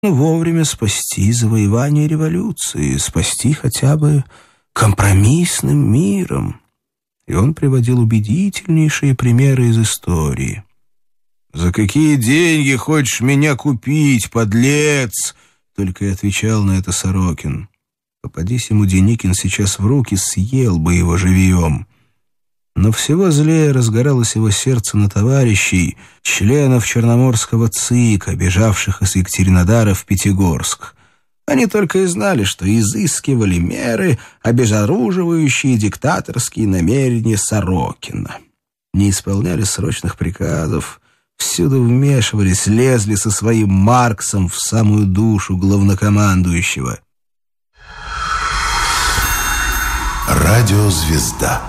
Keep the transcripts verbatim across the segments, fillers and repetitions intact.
вовремя спасти завоевание революции, спасти хотя бы компромиссным миром. И он приводил убедительнейшие примеры из истории. «За какие деньги хочешь меня купить, подлец?» Только и отвечал на это Сорокин. Попадись ему Деникин сейчас в руки, съел бы его живьем. Но всего злее разгоралось его сердце на товарищей, членов Черноморского ЦИКа, бежавших из Екатеринодара в Пятигорск. Они только и знали, что изыскивали меры, обезоруживающие диктаторские намерения Сорокина. Не исполняли срочных приказов, всюду вмешивались, лезли со своим Марксом в самую душу главнокомандующего. Радиозвезда.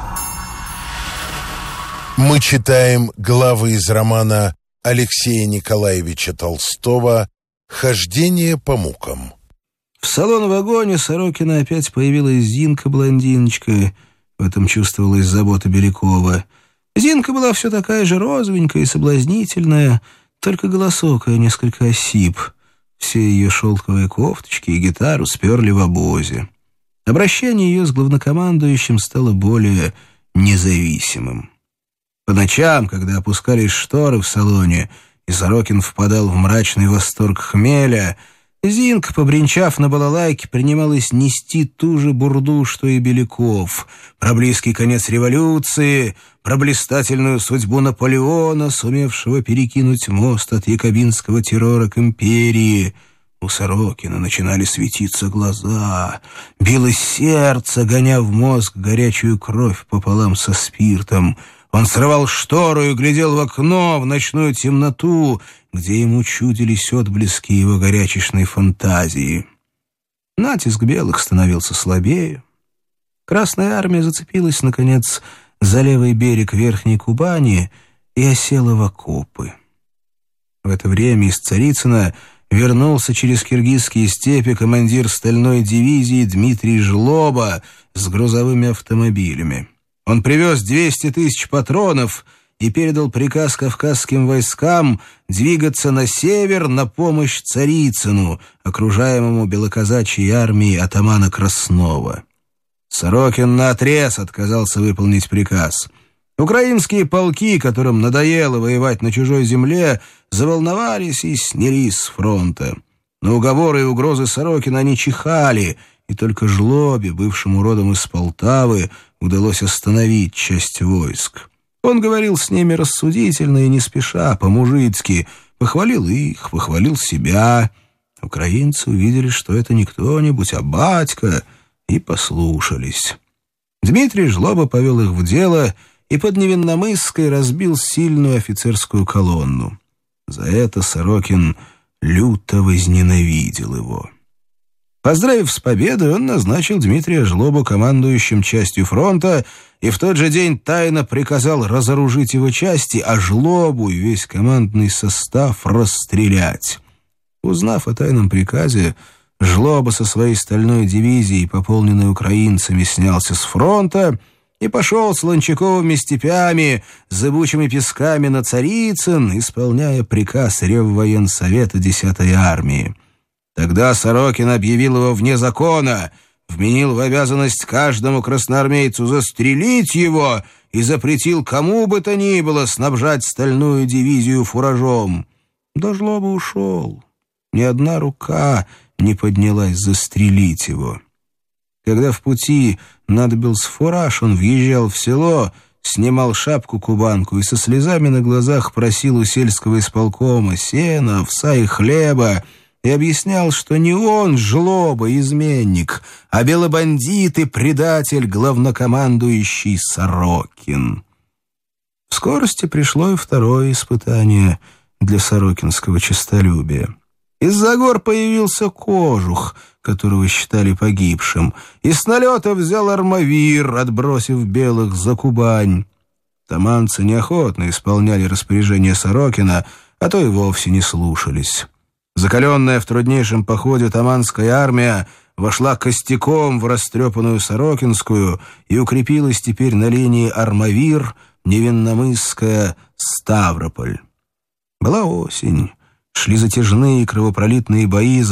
Мы читаем главы из романа Алексея Николаевича Толстого «Хождение по мукам». В салон-вагоне Сорокина опять появилась Зинка-блондиночка. В этом чувствовалась забота Белякова. Зинка была все такая же розовенькая и соблазнительная, только голосок ее несколько осип. Все ее шелковые кофточки и гитару сперли в обозе. Обращение ее с главнокомандующим стало более независимым. По ночам, когда опускались шторы в салоне, и Сорокин впадал в мрачный восторг хмеля, Зинка, побренчав на балалайке, принималась нести ту же бурду, что и Беляков, про близкий конец революции, про блистательную судьбу Наполеона, сумевшего перекинуть мост от якобинского террора к империи. У Сорокина начинали светиться глаза, билось сердце, гоня в мозг горячую кровь пополам со спиртом. Он срывал штору и глядел в окно, в ночную темноту, где ему чудились отблески его горячечной фантазии. Натиск белых становился слабее. Красная армия зацепилась, наконец, за левый берег Верхней Кубани и осела в окопы. В это время из Царицына вернулся через киргизские степи командир стальной дивизии Дмитрий Жлоба с грузовыми автомобилями. Он привез двести тысяч патронов и передал приказ кавказским войскам двигаться на север на помощь Царицыну, окружаемому белоказачьей армией атамана Краснова. Сорокин наотрез отказался выполнить приказ. Украинские полки, которым надоело воевать на чужой земле, заволновались и снялись с фронта. На уговоры и угрозы Сорокина они чихали, и только Жлобе, бывшему родом из Полтавы, удалось остановить часть войск. Он говорил с ними рассудительно и не спеша, по-мужицки, похвалил их, похвалил себя. Украинцы увидели, что это не кто-нибудь, а батька, и послушались. Дмитрий Жлоба повел их в дело и под Невинномысской разбил сильную офицерскую колонну. За это Сорокин люто возненавидел его. Поздравив с победой, он назначил Дмитрия Жлобу командующим частью фронта и в тот же день тайно приказал разоружить его части, а Жлобу и весь командный состав расстрелять. Узнав о тайном приказе, Жлоба со своей стальной дивизией, пополненной украинцами, снялся с фронта и пошел с Лончаковыми степями, зыбучими песками на Царицын, исполняя приказ Реввоенсовета десятой армии. Тогда Сорокин объявил его вне закона, вменил в обязанность каждому красноармейцу застрелить его и запретил кому бы то ни было снабжать стальную дивизию фуражом. Да Жлоба ушел. Ни одна рука не поднялась застрелить его. Когда в пути надобился фураж, он въезжал в село, снимал шапку-кубанку и со слезами на глазах просил у сельского исполкома сена, овса и хлеба, и объяснял, что не он, Жлоба, изменник, а белобандит и предатель, главнокомандующий Сорокин. В скорости пришло и второе испытание для сорокинского честолюбия. Из-за гор появился кожух, которого считали погибшим, и с налета взял армавир, отбросив белых за Кубань. Таманцы неохотно исполняли распоряжение Сорокина, а то и вовсе не слушались. Закаленная в труднейшем походе таманская армия вошла костяком в растрепанную Сорокинскую и укрепилась теперь на линии Армавир, Невинномысская, Ставрополь. Была осень, Шли затяжные кровопролитные бои